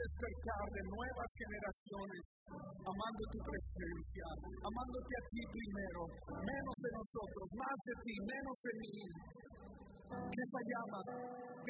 despertar de nuevas generaciones, amando tu presencia, amándote a ti primero, menos de nosotros, más de ti, menos de mí. Que esa llama